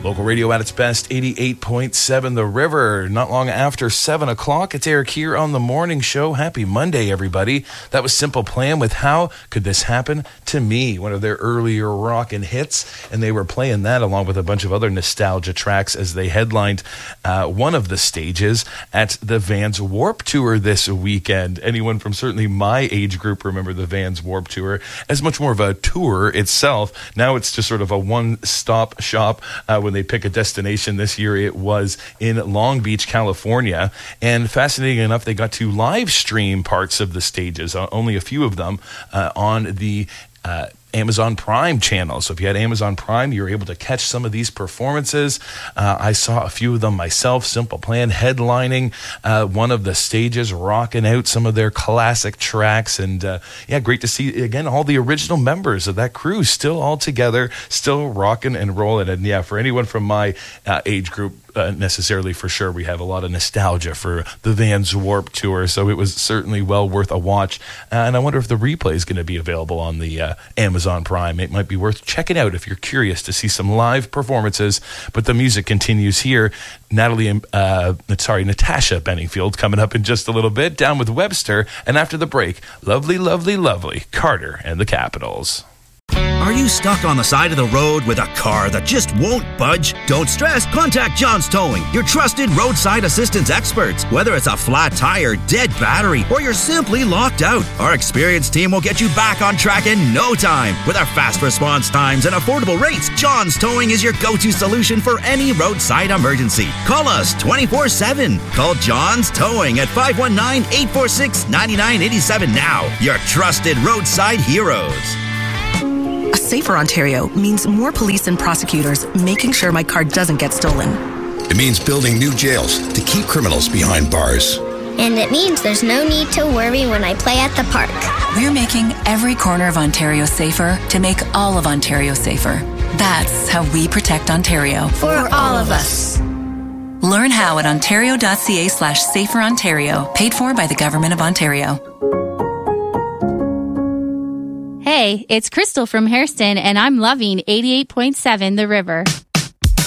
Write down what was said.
Local radio at its best, 88.7 The River. Not long after 7 o'clock, it's Eric here on The Morning Show. Happy Monday, everybody. That was Simple Plan with How Could This Happen to Me, one of their earlier rockin' hits, and they were playing that along with a bunch of other nostalgia tracks as they headlined one of the stages at the Vans Warp Tour this weekend. Anyone from certainly my age group remember the Vans Warp Tour as much more of a tour itself. Now it's just sort of a one-stop shop when they pick a destination. This year it was in Long Beach, California, and fascinating enough, they got to live stream parts of the stages, only a few of them, on the Amazon Prime channel. So if you had Amazon Prime, you were able to catch some of these performances. I saw a few of them myself. Simple Plan headlining one of the stages, rocking out some of their classic tracks. And great to see, again, all the original members of that crew still all together, still rocking and rolling. And for anyone from my age group, necessarily for sure, we have a lot of nostalgia for the Vans Warp Tour, so it was certainly well worth a watch. And I wonder if the replay is going to be available on the Amazon Prime. It might be worth checking out if you're curious to see some live performances. But the music continues here. Natasha Benningfield coming up in just a little bit, down with Webster, and after the break, lovely Carter and the Capitals. Are you stuck on the side of the road with a car that just won't budge? Don't stress. Contact John's Towing, your trusted roadside assistance experts. Whether it's a flat tire, dead battery, or you're simply locked out, our experienced team will get you back on track in no time. With our fast response times and affordable rates, John's Towing is your go-to solution for any roadside emergency. Call us 24/7. Call John's Towing at 519-846-9987 now. Your trusted roadside heroes. A safer Ontario means more police and prosecutors making sure my car doesn't get stolen. It means building new jails to keep criminals behind bars. And it means there's no need to worry when I play at the park. We're making every corner of Ontario safer to make all of Ontario safer. That's how we protect Ontario. For all of us. Learn how at ontario.ca/saferontario. Paid for by the Government of Ontario. Hey, it's Crystal from Hairston, and I'm loving 88.7 The River.